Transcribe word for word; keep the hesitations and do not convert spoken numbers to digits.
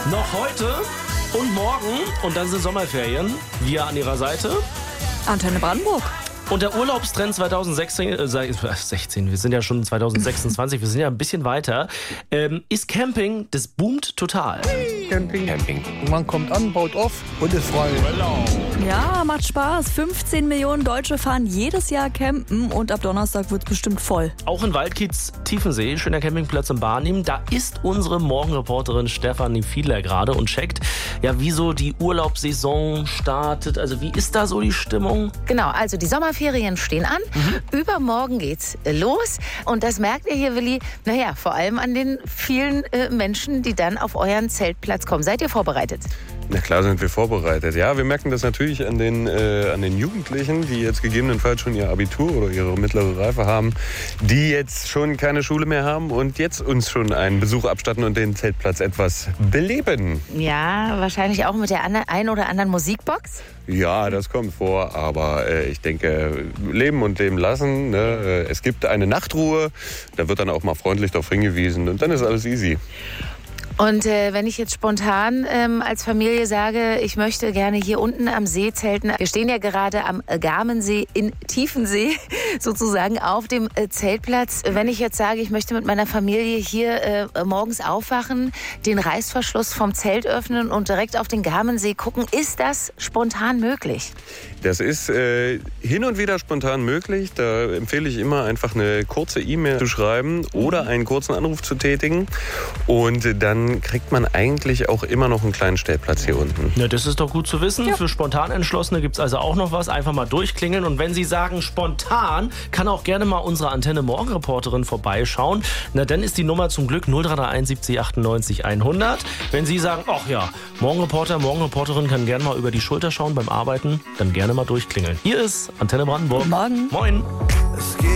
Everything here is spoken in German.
Noch heute und morgen und dann sind Sommerferien. Wir an ihrer Seite. Antenne Brandenburg. Und der Urlaubstrend zweitausendsechzehn, äh, sechzehn, wir sind ja schon zweitausendsechsundzwanzig, wir sind ja ein bisschen weiter, ähm, ist Camping, das boomt total. Camping. Camping. Man kommt an, baut auf und ist frei. Ja, macht Spaß. fünfzehn Millionen Deutsche fahren jedes Jahr campen und ab Donnerstag wird es bestimmt voll. Auch in Waldkiez Tiefensee, schöner Campingplatz in Barnim, da ist unsere Morgenreporterin Stefanie Fiedler gerade und checkt, ja, wie so die Urlaubssaison startet. Also wie ist da so die Stimmung? Genau, also die Sommerferien stehen an. Mhm. Übermorgen geht's los. Und das merkt ihr hier, Willi, naja, vor allem an den vielen äh, Menschen, die dann auf euren Zeltplatz kommen. Seid ihr vorbereitet? Na klar sind wir vorbereitet. Ja, wir merken das natürlich an den, äh, an den Jugendlichen, die jetzt gegebenenfalls schon ihr Abitur oder ihre mittlere Reife haben, die jetzt schon keine Schule mehr haben und jetzt uns schon einen Besuch abstatten und den Zeltplatz etwas beleben. Ja, wahrscheinlich auch mit der ein oder anderen Musikbox. Ja, das kommt vor, aber äh, ich denke, leben und leben lassen. Ne? Äh, es gibt eine Nachtruhe, da wird dann auch mal freundlich darauf hingewiesen und dann ist alles easy. Und äh, wenn ich jetzt spontan ähm, als Familie sage, ich möchte gerne hier unten am See zelten. Wir stehen ja gerade am Garmensee in Tiefensee, sozusagen auf dem äh, Zeltplatz. Wenn ich jetzt sage, ich möchte mit meiner Familie hier äh, morgens aufwachen, den Reißverschluss vom Zelt öffnen und direkt auf den Garmensee gucken, ist das spontan möglich? Das ist äh, hin und wieder spontan möglich. Da empfehle ich immer, einfach eine kurze E-Mail zu schreiben oder einen kurzen Anruf zu tätigen. Und dann kriegt man eigentlich auch immer noch einen kleinen Stellplatz hier unten. Ja, das ist doch gut zu wissen. Ja. Für spontan Entschlossene gibt es also auch noch was. Einfach mal durchklingeln. Und wenn Sie sagen spontan, kann auch gerne mal unsere Antenne Morgenreporterin vorbeischauen. Na, dann ist die Nummer zum Glück null drei drei eins siebzig achtundneunzig hundert. Wenn Sie sagen, ach ja, Morgenreporter, Morgenreporterin kann gerne mal über die Schulter schauen beim Arbeiten, dann gerne mal durchklingeln. Hier ist Antenne Brandenburg. Guten Morgen. Moin.